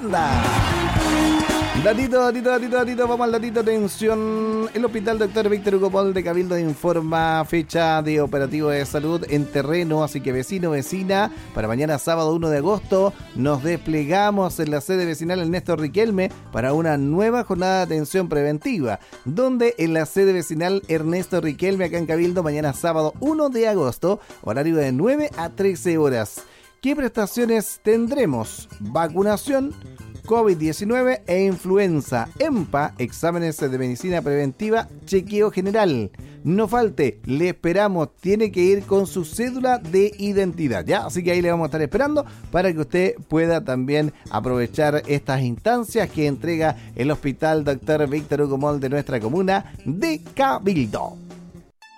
agenda. Datito, vamos al datito, atención. El Hospital Dr. Víctor Hugo Moll de Cabildo informa fecha de operativo de salud en terreno, así que vecino, vecina, para mañana sábado 1 de agosto nos desplegamos en la sede vecinal Ernesto Riquelme para una nueva jornada de atención preventiva, donde en la sede vecinal Ernesto Riquelme acá en Cabildo, mañana sábado 1 de agosto, horario de 9 a 13 horas. ¿Qué prestaciones tendremos? Vacunación, COVID-19 e influenza, EMPA, exámenes de medicina preventiva, chequeo general. No falte, le esperamos, tiene que ir con su cédula de identidad, ¿ya? Así que ahí le vamos a estar esperando para que usted pueda también aprovechar estas instancias que entrega el Hospital Dr. Víctor Hugo Moll de nuestra comuna de Cabildo.